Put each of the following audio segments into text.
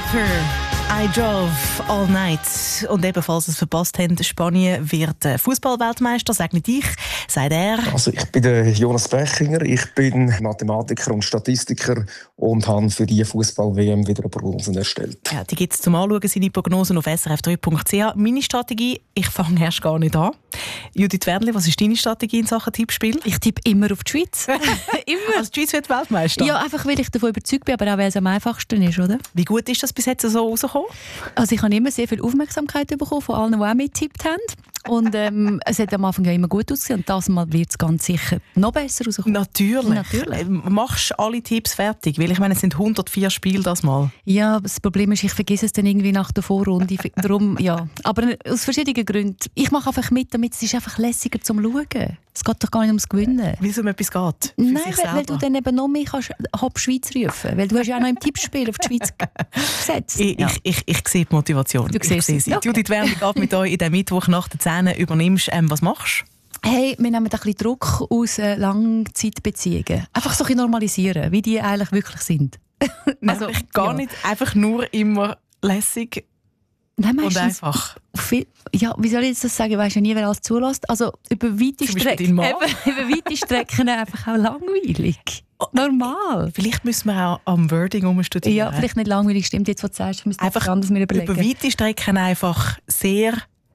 Luther, I drove all night. Und ebenfalls es verpasst haben, Spanien wird Fußball-Weltmeister, sag nicht ich, sagt er. Also ich bin der Jonas Bechinger, ich bin Mathematiker und Statistiker und habe für die Fußball-WM wieder Prognosen erstellt. Ja, die gibt es zum Anschauen, seine Prognosen auf srf3.ch. Meine Strategie, ich fange erst gar nicht an. Judith Wernli, was ist deine Strategie in Sachen Tippspiel? Ich tippe immer auf die Schweiz. Immer? Also die Schweiz wird Weltmeister? Ja, einfach weil ich davon überzeugt bin, aber auch weil es am einfachsten ist, oder? Wie gut ist das bis jetzt so rausgekommen? Also ich habe immer sehr viel Aufmerksamkeit bekommen von allen, die auch mitgetippt haben. Und es hat am Anfang ja immer gut ausgesehen und das Mal wird es ganz sicher noch besser rauskommen. Natürlich. Machst du alle Tipps fertig? Weil ich meine, es sind 104 Spiele das Mal. Ja, aber das Problem ist, ich vergesse es dann irgendwie nach der Vorrunde. Darum, ja. Aber aus verschiedenen Gründen. Ich mache einfach mit, damit es ist einfach lässiger zum Schauen. Es geht doch gar nicht ums Gewinnen. Wie es um etwas geht? Nein, weil du dann eben noch mehr kannst «Hopp Schweiz» rufen. Weil du hast ja auch noch im Tippspiel auf die Schweiz gesetzt. Ich sehe die Motivation. Du siehst sie. Okay. Judith Wernli geht mit euch in den Mittwoch nach den 10 übernimmst. Was machst du? Hey, wir nehmen ein bisschen Druck aus Langzeitbeziehungen. Einfach so ein bisschen normalisieren, wie die eigentlich wirklich sind. Also gar nicht einfach nur immer lässig. Nein, und einfach. Ja, wie soll ich jetzt das sagen? Weisst ja nie, wer alles zulässt. Also über weite Strecken einfach auch langweilig. Normal. Vielleicht müssen wir auch am Wording umstudieren. Ja, vielleicht nicht langweilig, stimmt jetzt, was du sagst. Wir einfach anders mir überlegen. Über weite Strecken einfach sehr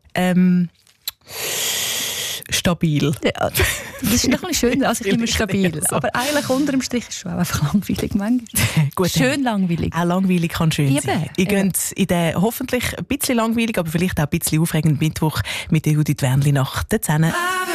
stabil. Ja, das ist noch ein bisschen schön, also ich immer stabil. So. Aber eigentlich unter dem Strich ist es schon auch einfach langweilig manchmal. Gut, schön langweilig. Auch langweilig kann schön sein. Ihr geht in den hoffentlich ein bisschen langweilig, aber vielleicht auch ein bisschen aufregenden Mittwoch mit der Judith Wernli nach den 10.